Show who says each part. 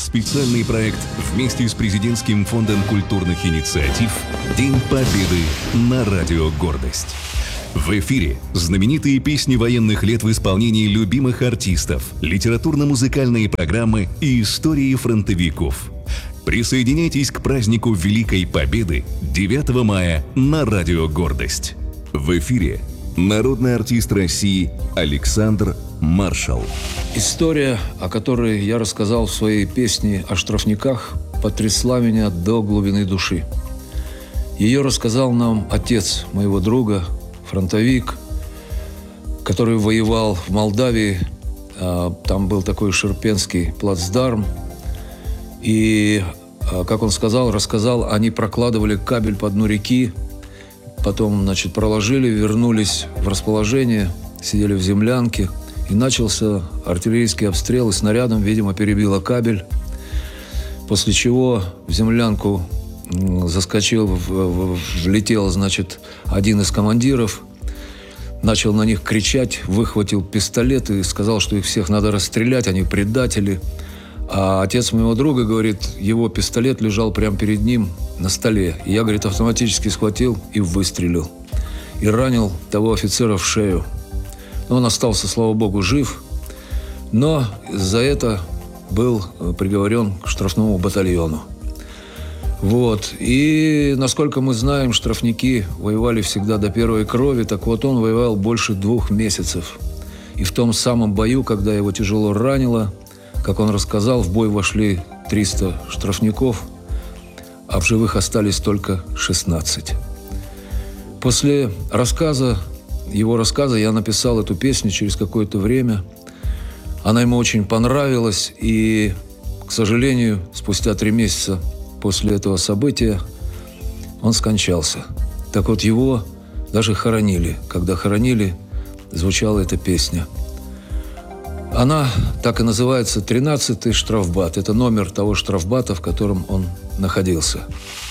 Speaker 1: Специальный проект вместе с Президентским фондом культурных инициатив «День Победы» на Радио Гордость. В эфире знаменитые песни военных лет в исполнении любимых артистов, литературно-музыкальные программы и истории фронтовиков. Присоединяйтесь к празднику Великой Победы 9 мая на Радио Гордость. В эфире народный артист России Александр Маршал.
Speaker 2: История, о которой я рассказал в своей песне о штрафниках, потрясла меня до глубины души. Ее рассказал нам отец моего друга, фронтовик, который воевал в Молдавии. Там был такой Шерпенский плацдарм. И, как он рассказал, они прокладывали кабель по дну реки, потом, проложили, вернулись в расположение, сидели в землянке, и начался артиллерийский обстрел, и снарядом, видимо, перебило кабель, после чего в землянку влетел, один из командиров, начал на них кричать, выхватил пистолет и сказал, что их всех надо расстрелять, они предатели. А отец моего друга, говорит, его пистолет лежал прямо перед ним на столе. И я, говорит, автоматически схватил и выстрелил. И ранил того офицера в шею. Он остался, слава богу, жив, но за это был приговорен к штрафному батальону. И, насколько мы знаем, штрафники воевали всегда до первой крови. Так вот, он воевал больше 2 месяцев. И в том самом бою, когда его тяжело ранило, как он рассказал, в бой вошли 300 штрафников, а в живых остались только 16. После его рассказа я написал эту песню через какое-то время. Она ему очень понравилась, и, к сожалению, спустя 3 месяца после этого события он скончался. Так вот, его даже хоронили. Когда хоронили, звучала эта песня. Она так и называется «13-й штрафбат». Это номер того штрафбата, в котором он находился.